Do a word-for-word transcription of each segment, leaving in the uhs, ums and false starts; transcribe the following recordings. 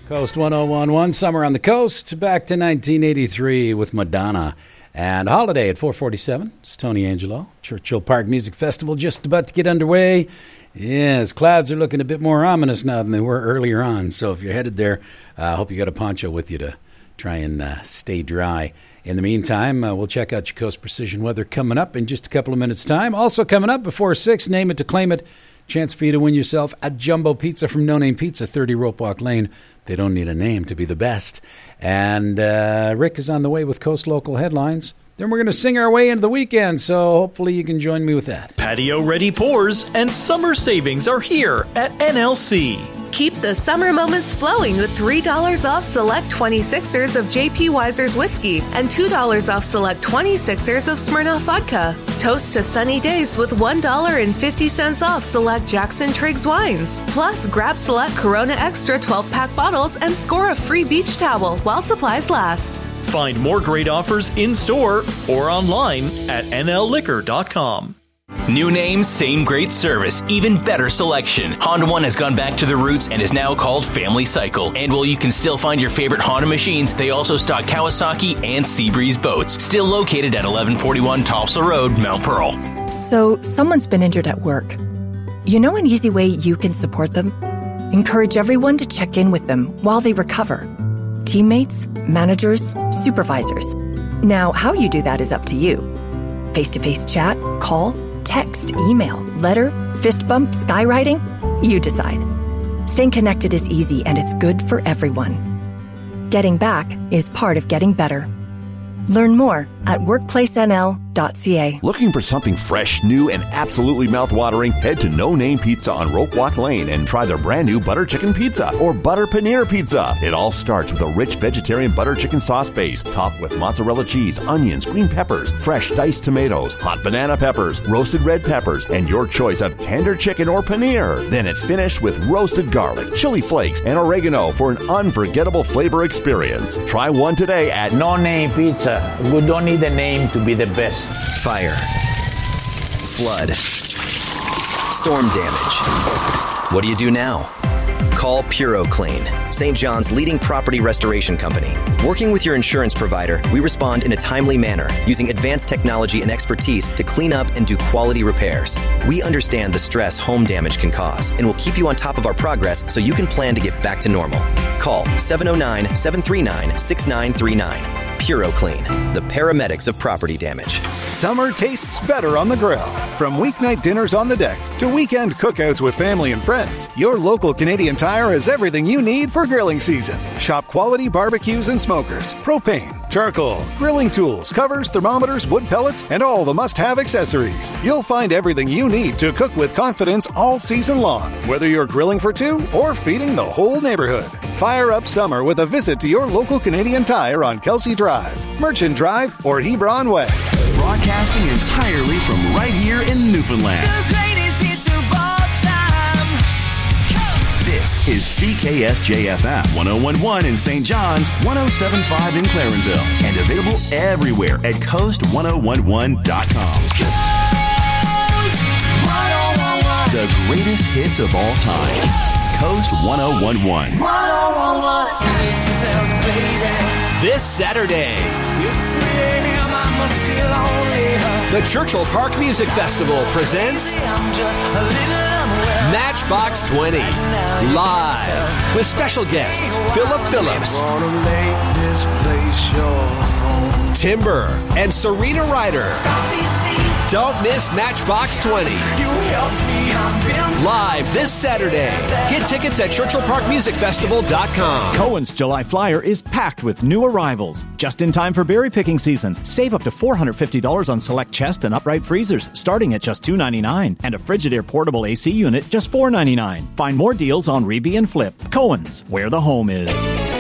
Coast one oh one point one, Summer on the Coast, back to nineteen eighty-three with Madonna. And Holiday at four forty-seven. It's Tony Angelo. Churchill Park Music Festival just about to get underway. Yes, clouds are looking a bit more ominous now than they were earlier on. So if you're headed there, I uh, hope you got a poncho with you to try and uh, stay dry. In the meantime, uh, we'll check out your Coast Precision weather coming up in just a couple of minutes' time. Also coming up before six, Name It to Claim It. Chance for you to win yourself a jumbo pizza from No Name Pizza, thirty Rope Walk Lane. They don't need a name to be the best. And uh, Rick is on the way with Coast Local Headlines. Then we're going to sing our way into the weekend, so hopefully you can join me with that. Patio-ready pours and summer savings are here at N L C. Keep the summer moments flowing with three dollars off select twenty-sixers of J P Weiser's whiskey and two dollars off select twenty-sixers of Smirnoff vodka. Toast to sunny days with one dollar and fifty cents off select Jackson Triggs wines. Plus, grab select Corona Extra twelve-pack bottles and score a free beach towel while supplies last. Find more great offers in-store or online at N L liquor dot com. New name, same great service, even better selection. Honda One has gone back to the roots and is now called Family Cycle. And while you can still find your favorite Honda machines, they also stock Kawasaki and Seabreeze boats. Still located at eleven forty-one Topsail Road, Mount Pearl. So, someone's been injured at work. You know an easy way you can support them? Encourage everyone to check in with them while they recover. Teammates, managers, supervisors. Now, how you do that is up to you. Face-to-face chat, call, text, email, letter, fist bump, skywriting? You decide. Staying connected is easy and it's good for everyone. Getting back is part of getting better. Learn more at workplace N L dot C A. Looking for something fresh, new, and absolutely mouth-watering? Head to No Name Pizza on Rope Walk Lane and try their brand new butter chicken pizza or butter paneer pizza. It all starts with a rich vegetarian butter chicken sauce base topped with mozzarella cheese, onions, green peppers, fresh diced tomatoes, hot banana peppers, roasted red peppers, and your choice of tender chicken or paneer. Then it's finished with roasted garlic, chili flakes, and oregano for an unforgettable flavor experience. Try one today at No Name Pizza. We don't need a name to be the best. Fire. Flood. Storm damage. What do you do now? Call PuroClean, Saint John's leading property restoration company. Working with your insurance provider, we respond in a timely manner using advanced technology and expertise to clean up and do quality repairs. We understand the stress home damage can cause and will keep you on top of our progress so you can plan to get back to normal. Call seven oh nine, seven three nine, six nine three nine. PuroClean, the paramedics of property damage. Summer tastes better on the grill. From weeknight dinners on the deck to weekend cookouts with family and friends, your local Canadian Tire has everything you need for grilling season. Shop quality barbecues and smokers, propane, charcoal, grilling tools, covers, thermometers, wood pellets, and all the must-have accessories. You'll find everything you need to cook with confidence all season long, whether you're grilling for two or feeding the whole neighborhood. Fire up summer with a visit to your local Canadian Tire on Kelsey Drive, Merchant Drive, or Hebron Way. Broadcasting entirely from right here in Newfoundland. The greatest hits of all time. Coast. This is C K S J F M one oh one point one in Saint John's, one oh seven point five in Clarenville, and available everywhere at coast one oh one one dot com. Coast one oh one one. The greatest hits of all time. Coast one oh one point one. one oh one one. This Saturday, the Churchill Park Music Festival presents Matchbox twenty, live with special guests Philip Phillips, Timber, and Serena Ryder. Don't miss Matchbox twenty. Live this Saturday. Get tickets at churchill park music festival dot com. Cohen's July Flyer is packed with new arrivals. Just in time for berry picking season. Save up to four hundred fifty dollars on select chest and upright freezers, starting at just two dollars and ninety-nine cents. And a Frigidaire portable A C unit, just four dollars and ninety-nine cents. Find more deals on Reby and Flip. Cohen's, where the home is.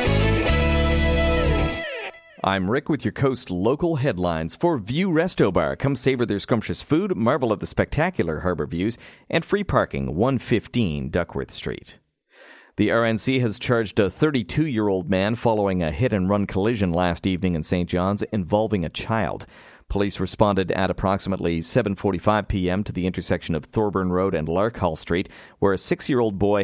I'm Rick with your Coast Local Headlines. For View Resto Bar, come savor their scrumptious food, marvel at the spectacular harbor views, and free parking, one fifteen Duckworth Street. The R N C has charged a thirty-two-year-old man following a hit-and-run collision last evening in Saint John's involving a child. Police responded at approximately seven forty-five p.m. to the intersection of Thorburn Road and Larkhall Street, where a six-year-old boy